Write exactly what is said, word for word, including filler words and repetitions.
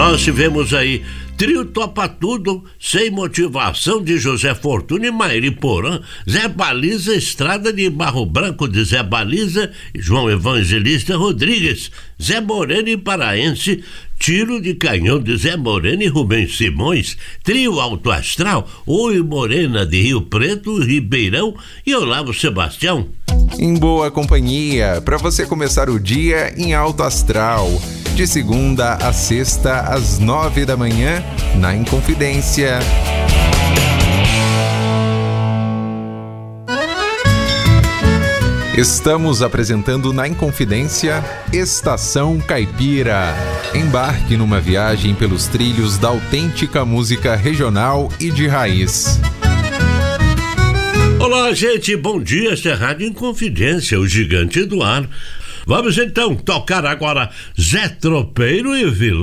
Nós tivemos aí Trio Topa Tudo, Sem Motivação, de José Fortuna e Mairi Porã, Zé Baliza, Estrada de Barro Branco, de Zé Baliza e João Evangelista Rodrigues, Zé Moreno e Paraense, Tiro de Canhão, de Zé Moreno e Rubens Simões, Trio Alto Astral, Oi Morena, de Rio Preto, Ribeirão e Olavo Sebastião. Em boa companhia, para você começar o dia em alto astral, de segunda a sexta às nove da manhã, na Inconfidência. Estamos apresentando na Inconfidência Estação Caipira. Embarque numa viagem pelos trilhos da autêntica música regional e de raiz. Olá, gente, bom dia, esta é a Rádio Inconfidência, o gigante do ar. Vamos então tocar agora Zé Tropeiro e Vilão.